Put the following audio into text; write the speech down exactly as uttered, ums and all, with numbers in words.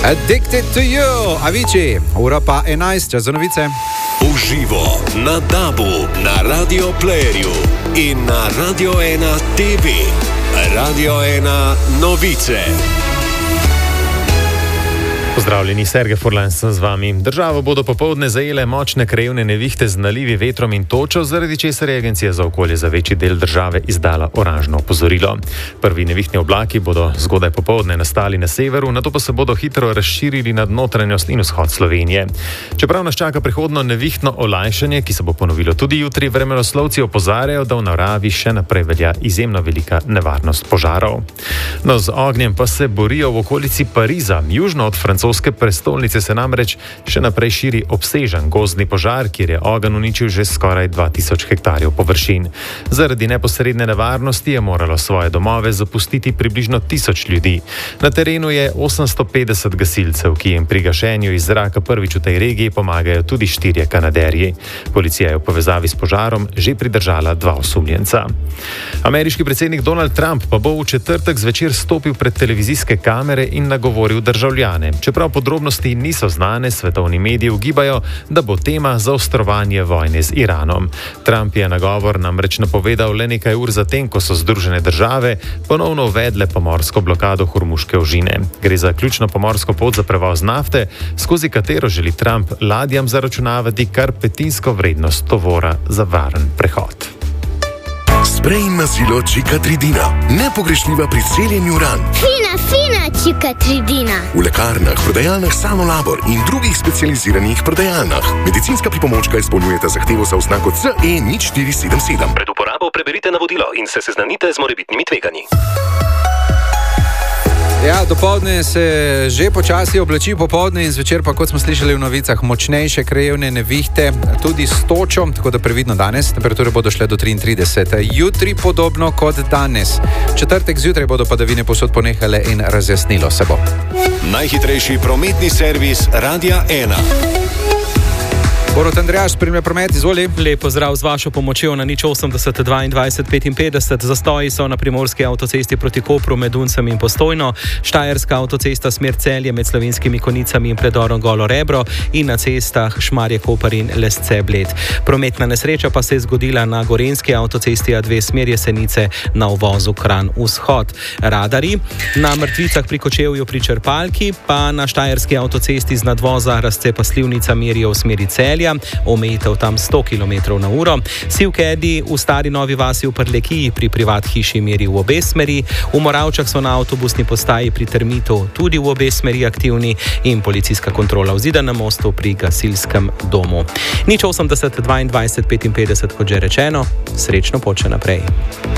Addicted to you, Avicii, ura pa enajst, čas za novice. Uživo na Dabu, na Radio Playerju in na Radio ena T V. Radio ena novice. Pozdravljeni, Sergej Furlan sem z vami. Državo bodo popoldne zajele močne krajevne nevihte z nalivi, vetrom in točo, zaradi česar je Agencija za okolje za večji del države izdala oranžno opozorilo. Prvi nevihtni oblaki bodo zgodaj popoldne nastali na severu, nato pa se bodo hitro razširili nad notranjost in vzhod Slovenije. Čeprav nas čaka prihodno nevihtno olajšanje, ki se bo ponovilo tudi jutri, vremenoslovci opozarjajo, da v naravi še naprej velja izjemno velika nevarnost požarov. No, z ognjem pa se borijo v okolici Pariza, južno od Francoske. Francoske prestolnice se namreč še naprej širi obsežen gozdni požar, kjer je ogenj uničil že skoraj dva tisoč hektarjev površin. Zaradi neposredne nevarnosti je moralo svoje domove zapustiti približno tisoč ljudi. Na terenu je osemsto petdeset gasilcev, ki jim pri gašenju iz zraka prvič v tej regiji pomagajo tudi štirje Kanaderji. Policija je v povezavi s požarom že pridržala dva osumljenca. Ameriški predsednik Donald Trump pa bo v četrtek zvečer stopil pred televizijske kamere in nagovoril državljane. Čeprav podrobnosti niso znane, svetovni mediji ugibajo, da bo tema zaostrovanje vojne z Iranom. Trump je nagovor namreč napovedal le nekaj ur zatem, ko so Združene države ponovno uvedle pomorsko blokado Hormuške ožine. Gre za ključno pomorsko pot za prevoz nafte, skozi katero želi Trump ladjam zaračunavati kar petinsko vrednost tovora za varen prehod. Sprej in mazilo Čikatridina. Nepogrešljiva pri celjenju ran. Fina, fina Čikatridina. V lekarnah, prodajalnah Sanolabor in drugih specializiranih prodajalnah. Medicinska pripomočka izpolnjujeta zahtevo za oznako C E nič štiri sedem sedem. Pred uporabo preberite navodilo in se seznanite z morebitnimi tveganji. Ja, dopoldne se že počasi oblači, popoldne in zvečer pa, kot smo slišali v novicah, močnejše krajevne nevihte, tudi s točo, tako da previdno danes. Temperature bodo šle do triintrideset. Jutri podobno kot danes. Četrtek zjutraj bodo padavine povsod ponehale in razjasnilo se bo. Najhitrejši prometni servis Radia ena. Borut Andrejaš, spremlja promet, izvoli. Lep pozdrav z vašo pomočjo na nič osemdeset dvaindvajset petinpetdeset. Zastoji so na primorski avtocesti proti Kopru med Uncem in Postojno, Štajerska avtocesta smer Celje med Slovenskimi Konicami in predorom Golo Rebro in na cestah Šmarje-Koper in Lesce-Bled. Prometna nesreča pa se je zgodila na Gorenjski avtocesti A dve smer Jesenice na uvozu Kranj-Vzhod. Radari na Mrtvicah pri Kočevju pri Črpalki, pa na Štajerski avtocesti z nadvoza Razcepa-Slivnica merijo v smeri Celja, omejitev tam sto kilometrov na uro. Sivkedi v Stari Novi vasi v Prlekiji pri privat hiši meri v obe smeri. V Moravčah so na avtobusni postaji pri Termitu tudi v obe smeri aktivni in policijska kontrola v Zidanem mostu pri gasilskem domu. nič osemdeset dvaindvajset petinpetdeset, kot že rečeno, srečno pot še naprej.